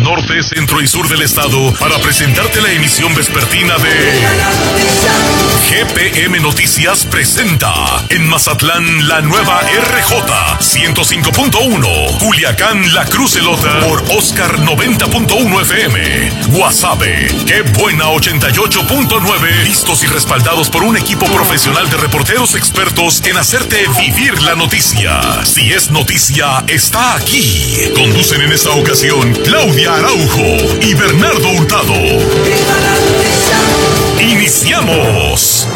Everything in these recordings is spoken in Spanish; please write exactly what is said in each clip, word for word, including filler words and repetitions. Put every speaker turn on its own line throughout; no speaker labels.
norte, centro y sur del estado para presentarte la emisión vespertina de G P M Noticias presenta en Mazatlán la nueva R J ciento cinco punto uno, Culiacán La Cruz Elota por Oscar noventa punto uno F M, Guasave, Qué Buena ochenta y ocho punto nueve, listos y respaldados por un equipo profesional de reporteros expertos en hacerte vivir la noticia. Si es noticia, está aquí. Conducen en esta ocasión Claudia Araujo y Bernardo Hurtado. ¡Iniciamos!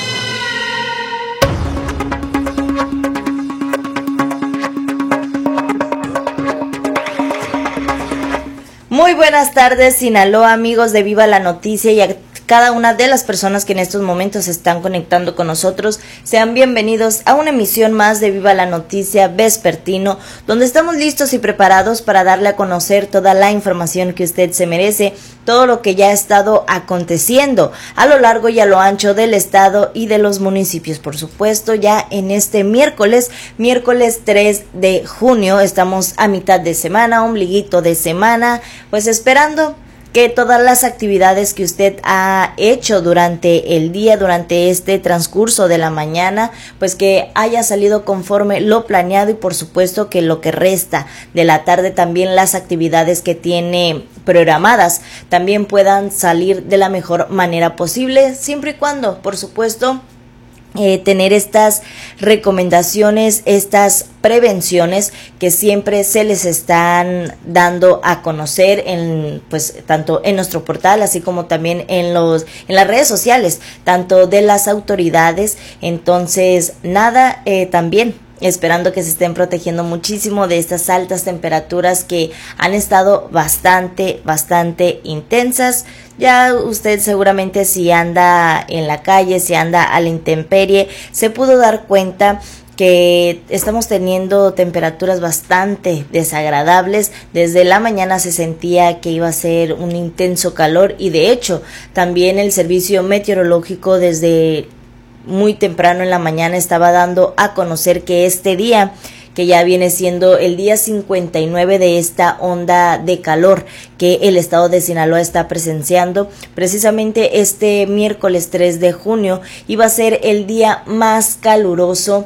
Muy buenas tardes, Sinaloa, amigos de Viva la Noticia, y a cada una de las personas que en estos momentos se están conectando con nosotros. Sean bienvenidos a una emisión más de Viva la Noticia vespertino, donde estamos listos y preparados para darle a conocer toda la información que usted se merece, todo lo que ya ha estado aconteciendo a lo largo y a lo ancho del estado y de los municipios. Por supuesto, ya en este miércoles, miércoles tres de junio, estamos a mitad de semana, ombliguito de semana, pues esperando que todas las actividades que usted ha hecho durante el día, durante este transcurso de la mañana, pues que haya salido conforme lo planeado, y por supuesto que lo que resta de la tarde también las actividades que tiene programadas también puedan salir de la mejor manera posible, siempre y cuando, por supuesto, Eh, tener estas recomendaciones, estas prevenciones que siempre se les están dando a conocer en, pues, tanto en nuestro portal, así como también en los, en las redes sociales, tanto de las autoridades. Entonces, nada, eh, también esperando que se estén protegiendo muchísimo de estas altas temperaturas que han estado bastante, bastante intensas. Ya usted seguramente, si anda en la calle, si anda a la intemperie, se pudo dar cuenta que estamos teniendo temperaturas bastante desagradables. Desde la mañana se sentía que iba a ser un intenso calor, y de hecho también el servicio meteorológico desde muy temprano en la mañana estaba dando a conocer que este día, que ya viene siendo el día cincuenta y nueve de esta onda de calor que el estado de Sinaloa está presenciando, precisamente este miércoles tres de junio iba a ser el día más caluroso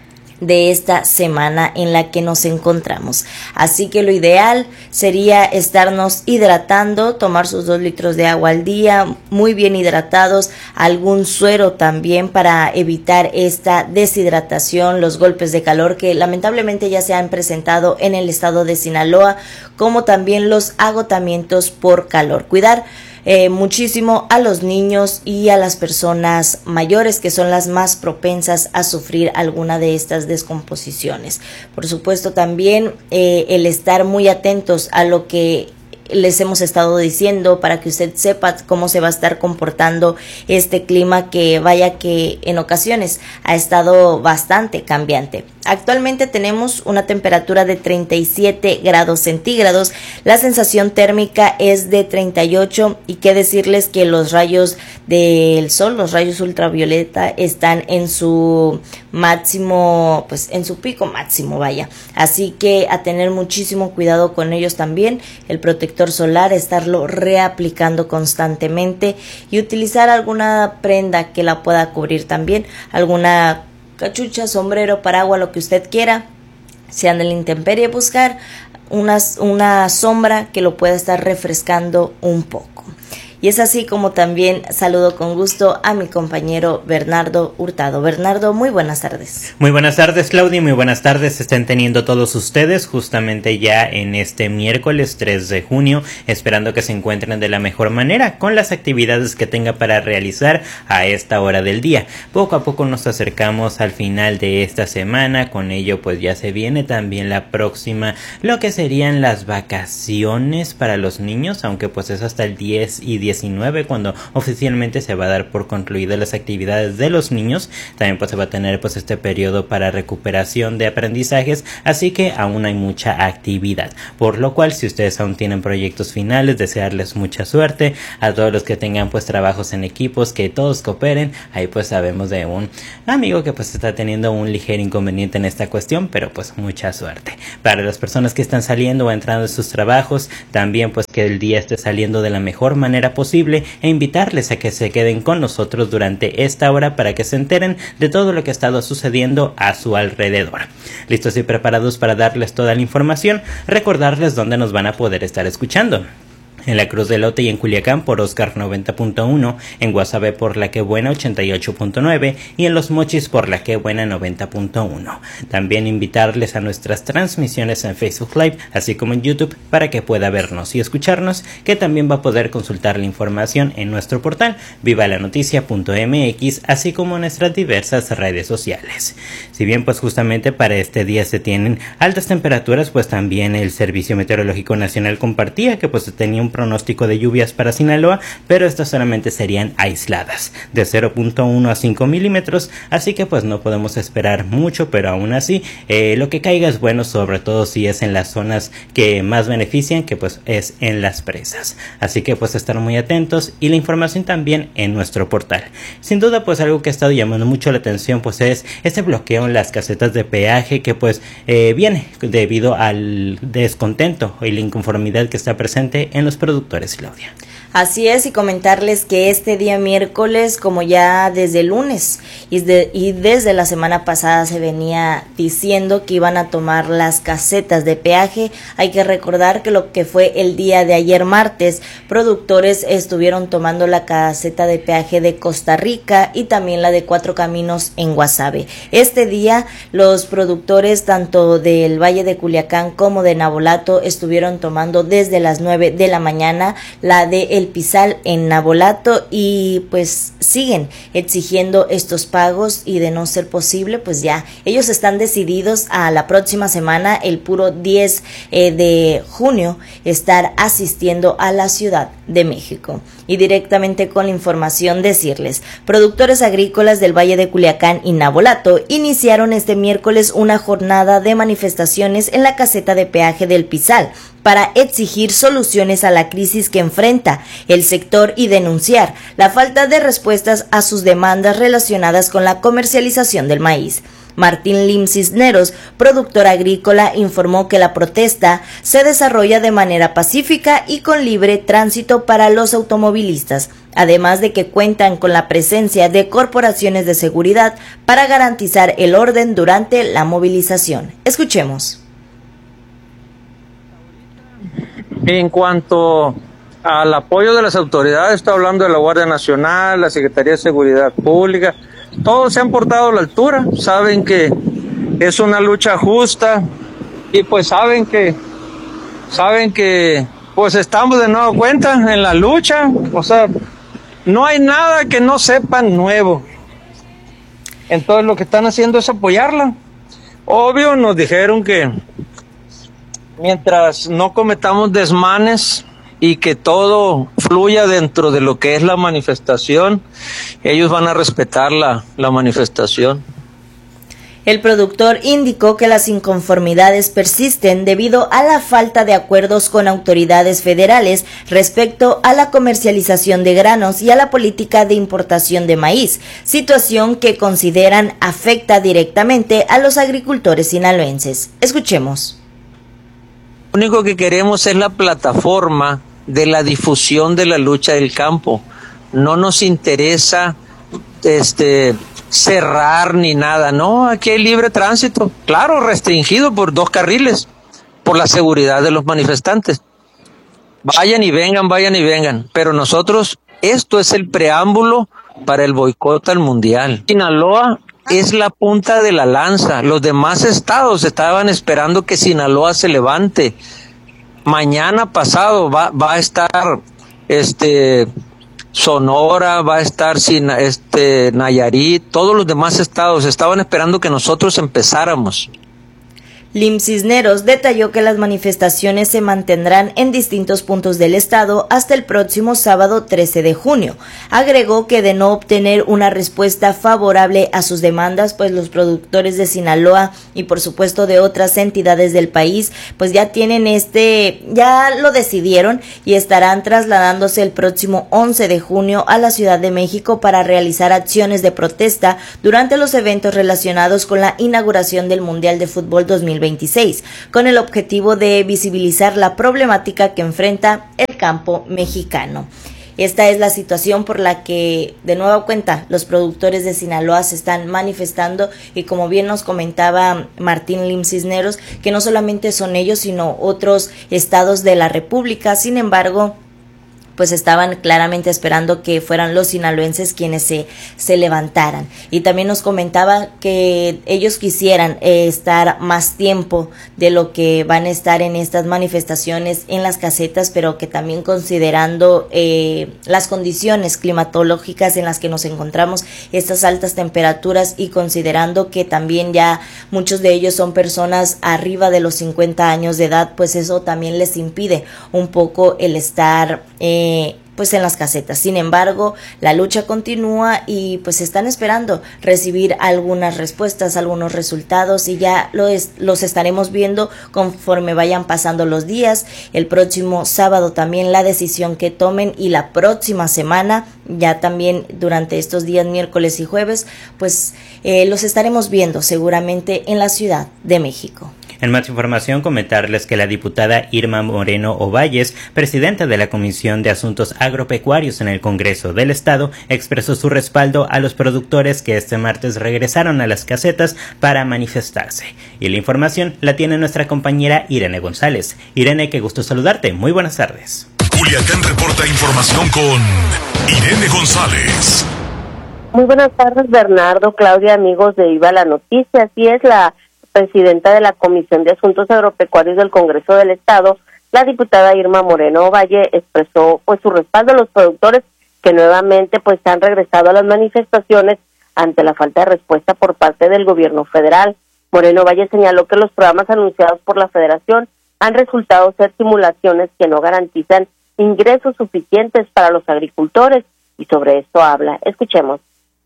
de esta semana en la que nos encontramos. Así que lo ideal sería estarnos hidratando, tomar sus dos litros de agua al día, muy bien hidratados, algún suero también para evitar esta deshidratación, los golpes de calor que lamentablemente ya se han presentado en el estado de Sinaloa, como también los agotamientos por calor. Cuidar Eh, muchísimo a los niños y a las personas mayores, que son las más propensas a sufrir alguna de estas descomposiciones. Por supuesto, también eh, el estar muy atentos a lo que les hemos estado diciendo para que usted sepa cómo se va a estar comportando este clima, que vaya que en ocasiones ha estado bastante cambiante. Actualmente tenemos una temperatura de treinta y siete grados centígrados, la sensación térmica es de treinta y ocho, y qué decirles que los rayos del sol, los rayos ultravioleta, están en su máximo, pues en su pico máximo, vaya. Así que a tener muchísimo cuidado con ellos también, el protector solar, estarlo reaplicando constantemente y utilizar alguna prenda que la pueda cubrir también, alguna cachucha, sombrero, paraguas, lo que usted quiera. Si anda en la intemperie, buscar una, una sombra que lo pueda estar refrescando un poco. Y es así como también saludo con gusto a mi compañero Bernardo Hurtado. Bernardo, muy buenas tardes.
Muy buenas tardes, Claudia, muy buenas tardes estén teniendo todos ustedes justamente ya en este miércoles tres de junio, esperando que se encuentren de la mejor manera con las actividades que tenga para realizar a esta hora del día. Poco a poco nos acercamos al final de esta semana, con ello pues ya se viene también la próxima, lo que serían las vacaciones para los niños, aunque pues es hasta el diez y diecinueve, cuando oficialmente se va a dar por concluidas las actividades de los niños. También pues se va a tener pues este periodo para recuperación de aprendizajes, así que aún hay mucha actividad, por lo cual si ustedes aún tienen proyectos finales, desearles mucha suerte. A todos los que tengan pues trabajos en equipos, que todos cooperen. Ahí pues sabemos de un amigo que pues está teniendo un ligero inconveniente en esta cuestión, pero pues mucha suerte. Para las personas que están saliendo o entrando en sus trabajos, también pues que el día esté saliendo de la mejor manera posible, e invitarles a que se queden con nosotros durante esta hora para que se enteren de todo lo que ha estado sucediendo a su alrededor. Listos y preparados para darles toda la información. Recordarles dónde nos van a poder estar escuchando. En la Cruz del Lote y en Culiacán por Oscar noventa punto uno, en Guasave por La Que Buena ochenta y ocho punto nueve y en Los Mochis por La Que Buena noventa punto uno. También invitarles a nuestras transmisiones en Facebook Live, así como en YouTube, para que pueda vernos y escucharnos, que también va a poder consultar la información en nuestro portal viva la noticia punto m x, así como en nuestras diversas redes sociales. Si bien pues justamente para este día se tienen altas temperaturas, pues también el Servicio Meteorológico Nacional compartía que pues tenía un pronóstico de lluvias para Sinaloa, pero estas solamente serían aisladas, de cero punto uno a cinco milímetros, así que pues no podemos esperar mucho, pero aún así eh, lo que caiga es bueno, sobre todo si es en las zonas que más benefician, que pues es en las presas. Así que pues estar muy atentos, y la información también en nuestro portal. Sin duda pues algo que ha estado llamando mucho la atención pues es este bloqueo en las casetas de peaje, que pues eh, viene debido al descontento y la inconformidad que está presente en los productores, Claudia.
Así es, y comentarles que este día miércoles, como ya desde el lunes y, de, y desde la semana pasada se venía diciendo que iban a tomar las casetas de peaje, hay que recordar que lo que fue el día de ayer martes, productores estuvieron tomando la caseta de peaje de Costa Rica y también la de Cuatro Caminos en Guasave. Este día los productores tanto del Valle de Culiacán como de Navolato estuvieron tomando desde las nueve de la mañana la de El Pizal en Navolato, y pues siguen exigiendo estos pagos, y de no ser posible pues ya ellos están decididos a la próxima semana, el puro diez eh, de junio, estar asistiendo a la Ciudad de México. Y directamente con la información decirles, productores agrícolas del Valle de Culiacán y Navolato iniciaron este miércoles una jornada de manifestaciones en la caseta de peaje del Pizal para exigir soluciones a la crisis que enfrenta el sector y denunciar la falta de respuestas a sus demandas relacionadas con la comercialización del maíz. Martín Lim Cisneros, productor agrícola, informó que la protesta se desarrolla de manera pacífica y con libre tránsito para los automovilistas, además de que cuentan con la presencia de corporaciones de seguridad para garantizar el orden durante la movilización. Escuchemos.
En cuanto al apoyo de las autoridades, estoy hablando de la Guardia Nacional, la Secretaría de Seguridad Pública, todos se han portado a la altura, saben que es una lucha justa, y pues saben que, saben que pues estamos de nuevo cuenta en la lucha, o sea, no hay nada que no sepan nuevo. Entonces lo que están haciendo es apoyarla. Obvio, nos dijeron que mientras no cometamos desmanes y que todo fluya dentro de lo que es la manifestación, ellos van a respetar la, la manifestación.
El productor indicó que las inconformidades persisten debido a la falta de acuerdos con autoridades federales respecto a la comercialización de granos y a la política de importación de maíz, situación que consideran afecta directamente a los agricultores sinaloenses. Escuchemos.
Lo único que queremos es la plataforma de la difusión de la lucha del campo. No nos interesa este cerrar ni nada, no, aquí hay libre tránsito, claro, restringido por dos carriles, por la seguridad de los manifestantes. Vayan y vengan, vayan y vengan, pero nosotros, esto es el preámbulo para el boicot al mundial. Sinaloa es la punta de la lanza, los demás estados estaban esperando que Sinaloa se levante. Mañana pasado va, va a estar este Sonora, va a estar sin, este Nayarit, todos los demás estados estaban esperando que nosotros empezáramos.
Lim Cisneros detalló que las manifestaciones se mantendrán en distintos puntos del estado hasta el próximo sábado trece de junio. Agregó que de no obtener una respuesta favorable a sus demandas, pues los productores de Sinaloa y por supuesto de otras entidades del país, pues ya tienen este, ya lo decidieron y estarán trasladándose el próximo once de junio a la Ciudad de México para realizar acciones de protesta durante los eventos relacionados con la inauguración del Mundial de Fútbol dos mil veintiséis, con el objetivo de visibilizar la problemática que enfrenta el campo mexicano. Esta es la situación por la que, de nueva cuenta, los productores de Sinaloa se están manifestando y como bien nos comentaba Martín Lim Cisneros, que no solamente son ellos, sino otros estados de la República. Sin embargo, pues estaban claramente esperando que fueran los sinaloenses quienes se, se levantaran. Y también nos comentaba que ellos quisieran eh, estar más tiempo de lo que van a estar en estas manifestaciones en las casetas, pero que también considerando eh, las condiciones climatológicas en las que nos encontramos, estas altas temperaturas y considerando que también ya muchos de ellos son personas arriba de los cincuenta años de edad, pues eso también les impide un poco el estar eh, pues en las casetas. Sin embargo, la lucha continúa y pues están esperando recibir algunas respuestas, algunos resultados y ya lo es, los estaremos viendo conforme vayan pasando los días. El próximo sábado también la decisión que tomen y la próxima semana, ya también durante estos días miércoles y jueves, pues eh, los estaremos viendo seguramente en la Ciudad de México.
En más información, comentarles que la diputada Irma Moreno Ovalles, presidenta de la Comisión de Asuntos Agropecuarios en el Congreso del Estado, expresó su respaldo a los productores que este martes regresaron a las casetas para manifestarse. Y la información la tiene nuestra compañera Irene González. Irene, qué gusto saludarte. Muy buenas tardes.
Culiacán reporta información con Irene González.
Muy buenas tardes, Bernardo, Claudia, amigos de Viva la Noticia. Así es, la presidenta de la Comisión de Asuntos Agropecuarios del Congreso del Estado, la diputada Irma Moreno Ovalle, expresó pues su respaldo a los productores que nuevamente pues han regresado a las manifestaciones ante la falta de respuesta por parte del gobierno federal. Moreno Ovalle señaló que los programas anunciados por la Federación han resultado ser simulaciones que no garantizan ingresos suficientes para los agricultores y sobre esto habla. Escuchemos.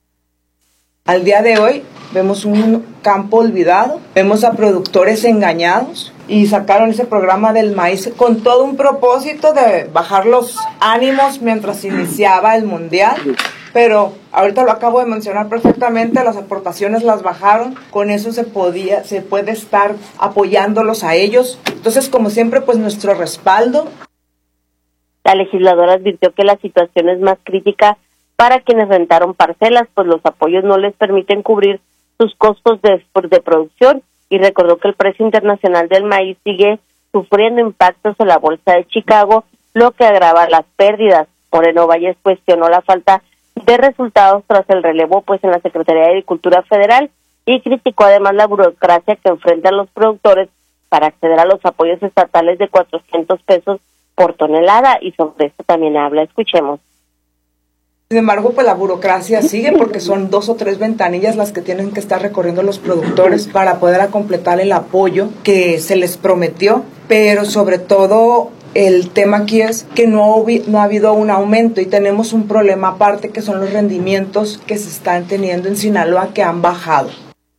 Al día de hoy vemos un campo olvidado, vemos a productores engañados y sacaron ese programa del maíz con todo un propósito de bajar los ánimos mientras iniciaba el mundial, pero ahorita lo acabo de mencionar perfectamente, las aportaciones las bajaron, con eso se podía, se puede estar apoyándolos a ellos. Entonces, como siempre, pues nuestro respaldo.
La legisladora advirtió que la situación es más crítica para quienes rentaron parcelas, pues los apoyos no les permiten cubrir sus costos de, de producción, y recordó que el precio internacional del maíz sigue sufriendo impactos en la bolsa de Chicago, lo que agrava las pérdidas. Moreno Valles cuestionó la falta de resultados tras el relevo pues en la Secretaría de Agricultura Federal y criticó además la burocracia que enfrentan los productores para acceder a los apoyos estatales de cuatrocientos pesos por tonelada, y sobre esto también habla. Escuchemos.
Sin embargo, pues la burocracia sigue porque son dos o tres ventanillas las que tienen que estar recorriendo los productores para poder completar el apoyo que se les prometió, pero sobre todo el tema aquí es que no, hubi, no ha habido un aumento y tenemos un problema aparte que son los rendimientos que se están teniendo en Sinaloa que han bajado.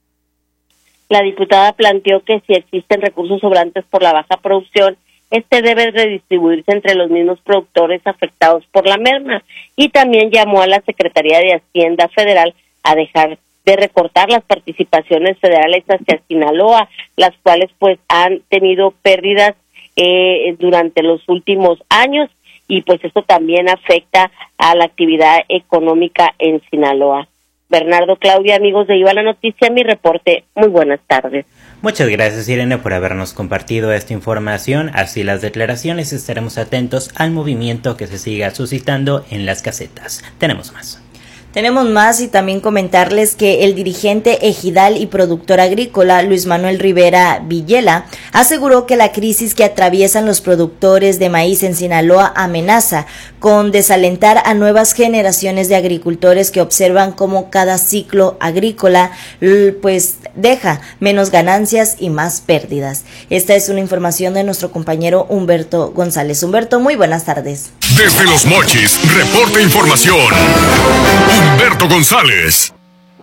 La diputada planteó que si existen recursos sobrantes por la baja producción, este debe redistribuirse entre los mismos productores afectados por la merma, y también llamó a la Secretaría de Hacienda Federal a dejar de recortar las participaciones federales hacia Sinaloa, las cuales pues han tenido pérdidas eh, durante los últimos años, y pues esto también afecta a la actividad económica en Sinaloa. Bernardo, Claudia, amigos de Viva la Noticia, mi reporte. Muy buenas tardes.
Muchas gracias, Irene, por habernos compartido esta información. Así las declaraciones, estaremos atentos al movimiento que se siga suscitando en las casetas. Tenemos más.
Tenemos más y también comentarles que el dirigente ejidal y productor agrícola Luis Manuel Rivera Villela aseguró que la crisis que atraviesan los productores de maíz en Sinaloa amenaza con desalentar a nuevas generaciones de agricultores que observan cómo cada ciclo agrícola pues deja menos ganancias y más pérdidas. Esta es una información de nuestro compañero Humberto González. Humberto, muy buenas tardes.
Desde Los Mochis, reporta información Humberto González.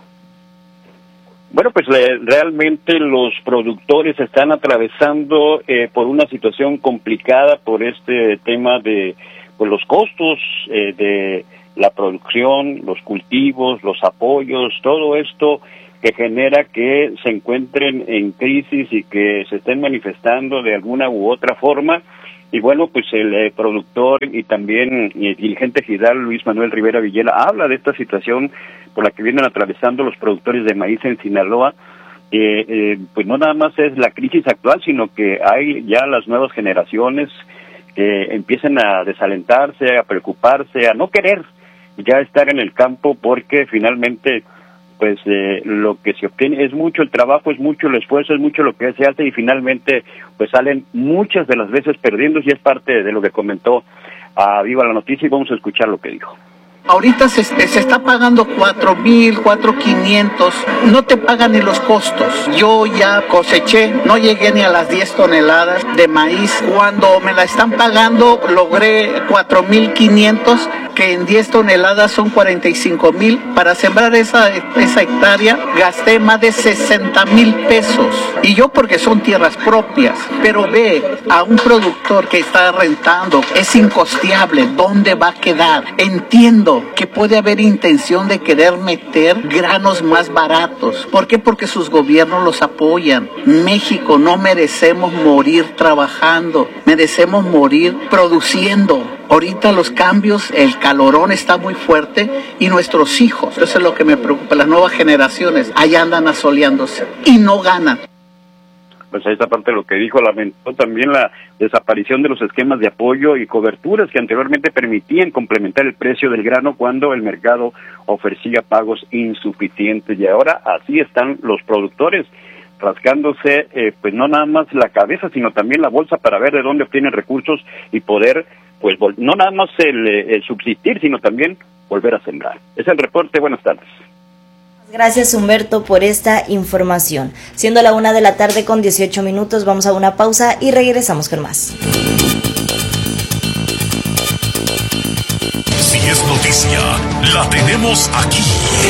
Bueno, pues le, realmente los productores están atravesando eh, por una situación complicada por este tema de pues, los costos eh, de la producción, los cultivos, los apoyos, todo esto que genera que se encuentren en crisis y que se estén manifestando de alguna u otra forma. Y bueno, pues el eh, productor y también el dirigente ejidal Luis Manuel Rivera Villela habla de esta situación por la que vienen atravesando los productores de maíz en Sinaloa. Eh, eh, pues no nada más es la crisis actual, sino que hay ya las nuevas generaciones que empiezan a desalentarse, a preocuparse, a no querer ya estar en el campo porque finalmente pues eh, lo que se obtiene es mucho el trabajo, es mucho el esfuerzo, es mucho lo que se hace y finalmente pues salen muchas de las veces perdiendo y es parte de lo que comentó a Viva la Noticia y vamos a escuchar lo que dijo.
Ahorita se, se está pagando cuatro mil, cuatro mil quinientos, no te pagan ni los costos. Yo ya coseché, no llegué ni a las diez toneladas de maíz. Cuando me la están pagando, logré cuatro mil quinientos, que en diez toneladas son cuarenta y cinco mil. Para sembrar esa, esa hectárea, gasté más de sesenta mil pesos. Y yo porque son tierras propias. Pero ve a un productor que está rentando, es incosteable, ¿dónde va a quedar? Entiendo que puede haber intención de querer meter granos más baratos. ¿Por qué? Porque sus gobiernos los apoyan. México, no merecemos morir trabajando, merecemos morir produciendo. Ahorita los cambios, el calorón está muy fuerte y nuestros hijos, eso es lo que me preocupa, las nuevas generaciones, allá andan asoleándose y no ganan.
Pues a esta parte de lo que dijo, lamentó también la desaparición de los esquemas de apoyo y coberturas que anteriormente permitían complementar el precio del grano cuando el mercado ofrecía pagos insuficientes y ahora así están los productores rascándose eh, pues no nada más la cabeza sino también la bolsa para ver de dónde obtienen recursos y poder pues no nada más el, el subsistir sino también volver a sembrar. Es el reporte, buenas tardes.
Gracias Humberto por esta información. Siendo la una de la tarde con dieciocho minutos, vamos a una pausa y regresamos con más.
Si es noticia, la tenemos aquí.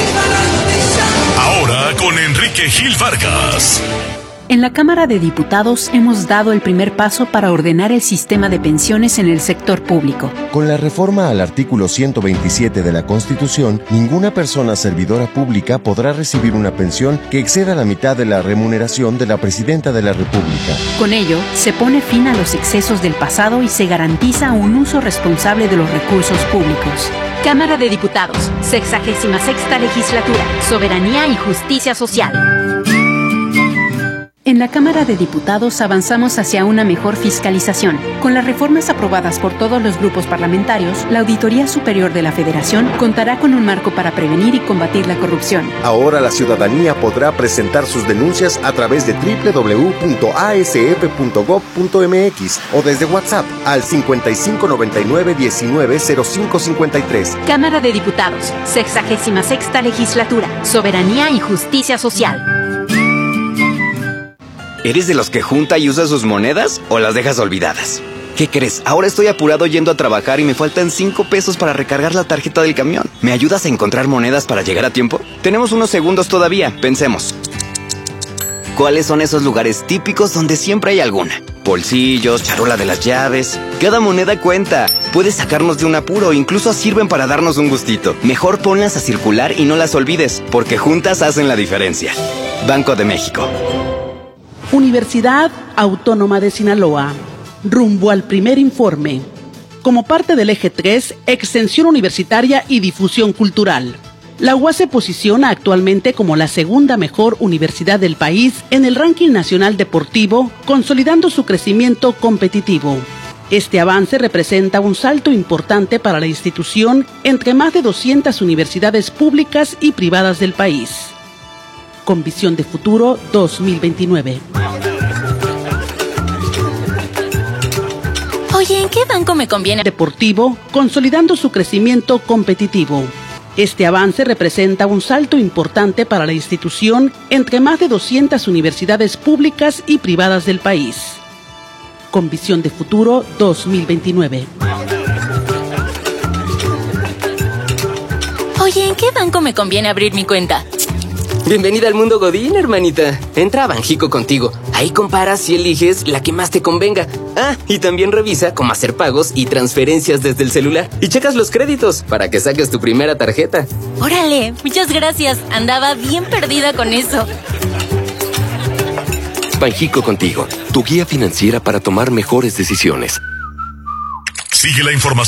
Ahora con Enrique Gil Vargas.
En la Cámara de Diputados hemos dado el primer paso para ordenar el sistema de pensiones en el sector público.
Con la reforma al artículo ciento veintisiete de la Constitución, ninguna persona servidora pública podrá recibir una pensión que exceda la mitad de la remuneración de la Presidenta de la República.
Con ello, se pone fin a los excesos del pasado y se garantiza un uso responsable de los recursos públicos.
Cámara de Diputados, sexagésima sexta legislatura, Soberanía y Justicia Social.
En la Cámara de Diputados avanzamos hacia una mejor fiscalización. Con las reformas aprobadas por todos los grupos parlamentarios, la Auditoría Superior de la Federación contará con un marco para prevenir y combatir la corrupción.
Ahora la ciudadanía podrá presentar sus denuncias a través de doble u doble u doble u punto a s f punto gob punto m x o desde WhatsApp al cincuenta y cinco noventa y nueve diecinueve cero cinco cincuenta y tres.
Cámara de Diputados, sexagésima sexta legislatura, Soberanía y Justicia Social.
¿Eres de los que junta y usa sus monedas o las dejas olvidadas? ¿Qué crees? Ahora estoy apurado yendo a trabajar y me faltan cinco pesos para recargar la tarjeta del camión. ¿Me ayudas a encontrar monedas para llegar a tiempo? Tenemos unos segundos todavía, pensemos. ¿Cuáles son esos lugares típicos donde siempre hay alguna? Bolsillos, charola de las llaves. Cada moneda cuenta. Puedes sacarnos de un apuro, incluso sirven para darnos un gustito. Mejor ponlas a circular y no las olvides, porque juntas hacen la diferencia. Banco de México.
Universidad Autónoma de Sinaloa, rumbo al primer informe. Como parte del eje tres, extensión universitaria y difusión cultural. La U A S se posiciona actualmente como la segunda mejor universidad del país en el ranking nacional deportivo, consolidando su crecimiento competitivo. Este avance representa un salto importante para la institución entre más de doscientas universidades públicas y privadas del país. Con Visión de Futuro dos mil veintinueve.
Oye, ¿en qué banco me conviene?
Deportivo, consolidando su crecimiento competitivo. Este avance representa un salto importante para la institución entre más de doscientas universidades públicas y privadas del país. Con Visión de Futuro dos mil veintinueve.
Oye, ¿en qué banco me conviene abrir mi cuenta?
Bienvenida al mundo Godín, hermanita. Entra a Banjico contigo. Ahí comparas y eliges la que más te convenga. Ah, y también revisa cómo hacer pagos y transferencias desde el celular. Y checas los créditos para que saques tu primera tarjeta.
Órale, muchas gracias. Andaba bien perdida con eso.
Banjico contigo, tu guía financiera para tomar mejores decisiones.
Sigue la información.